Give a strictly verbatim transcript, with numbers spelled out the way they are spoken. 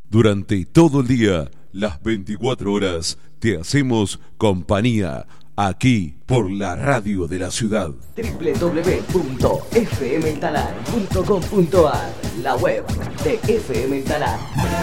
Durante todo el día, las veinticuatro horas, te hacemos compañía aquí por la radio de la ciudad. doble u doble u doble u punto f m talar punto com punto a r, la web de F M Talar.